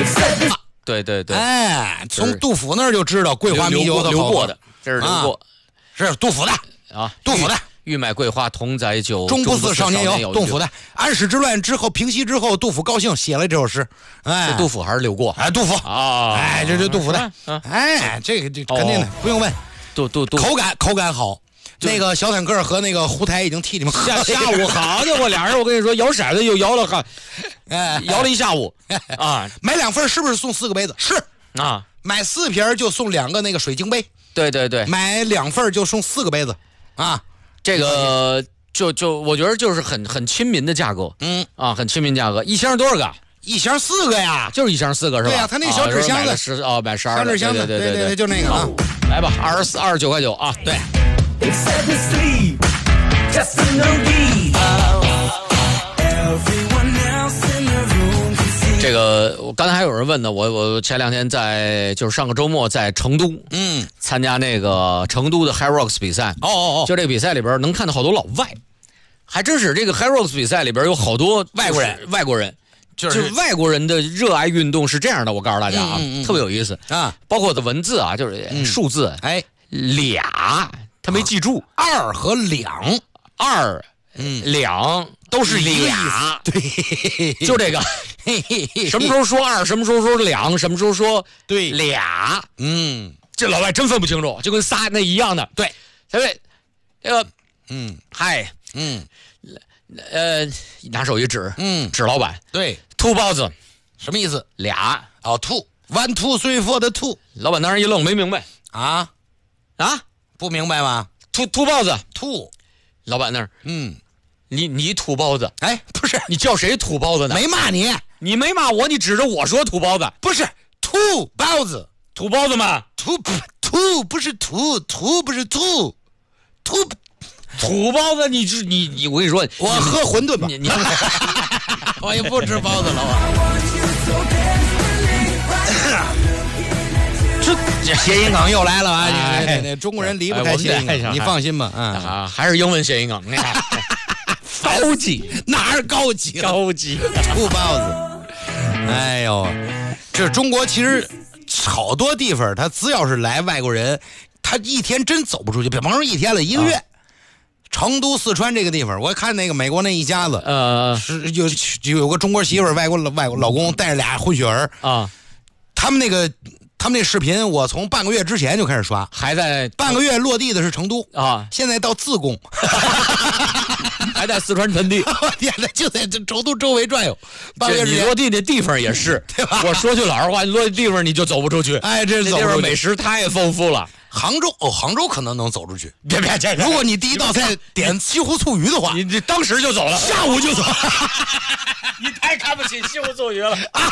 对对对， 哎，从杜甫那儿就知道桂花米酒流过的，这是流过， 是杜甫的啊， 杜甫的。 欲买桂花同载酒， 终不似少年游。杜甫的安史之乱之后平息之后，杜甫高兴写了这首诗。哎， 是杜甫还是刘过？ 哎，杜甫啊， 哎，这是杜甫的。哎，这肯定的，不用问。口感好。那个小坦克和那个胡台已经替你们喝了。 下午好家伙，俩人我跟你说，摇骰子又摇了摇了一下午啊！ 买2份是不是送4个杯子？是啊， 买4瓶就送2个那个水晶杯。 对对对， 买2份就送4个杯子啊。 这个就我觉得就是很亲民的价格，很亲民价格。1箱多少个 ？1箱4个呀， 就是1箱4个是吧？ 对呀，他那小纸箱子买12 小纸箱子，对，就那个啊。 来吧，29.9啊， 对。 这个我刚才还有人问呢，我前2天就是上个周末在成都，参加那个成都的 High Rocks 比赛。就这个比赛里边能看到好多老外，还真是这个 High Rocks 比赛里边有好多外国人，就是外国人的热爱运动是这样的，我告诉大家啊，特别有意思啊，包括的文字啊，就是数字，俩他没记住 ，2和2，2， 两都是俩， 对， 就这个，什么时候说2，什么时候说2，什么时候说对俩，这老外真分不清楚，就跟仨那一样的，对，这个，嗨，拿手一指，指老板， 对， 兔包子， 什么意思？ 俩， 兔 ，1 2 3 4的兔， 老板当时一愣，没明白， 不明白吗？ 兔包子， 兔， 老板那儿，你土包子， 哎，不是， 你叫谁土包子呢？ 没骂你， 你没骂我，你指着我说土包子， 不是土包子， 土包子吗？ 土不是土不是土包子，你我跟你说， 我喝馄饨吧， 你我也不吃包子了，这谐音梗又来了啊！中国人离不开谐音梗，你放心吧， 还是英文谐音梗，高级哪儿高级？ 高级土包子，哎呦，这中国其实好多地方，他只要是来外国人，他一天真走不出去，别甭说一天了，1个月。成都、四川这个地方，我看那个美国那一家子，是有个中国媳妇儿，外国老公带着俩混血儿啊，他们那视频，我从半个月之前就开始刷， 还在半个月落地的是成都啊，现在到自贡， 还在四川盆地， 我天哪，就在这成都周围转悠。半个月之前你落地的地方也是， 对吧？ 我说句老实话，你落地地方你就走不出去， 哎，这地方美食太丰富了。 杭州可能能走出去。 别， 如果你第一道菜点西湖醋鱼的话， 你当时就走了， 下午就走。 你太看不起西湖醋鱼了啊！